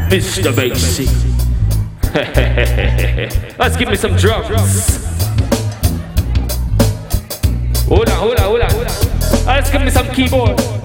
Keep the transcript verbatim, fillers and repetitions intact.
Mister Basic. Let's give me some drums. Hold on, hold on, hold on. Let's give me some keyboard.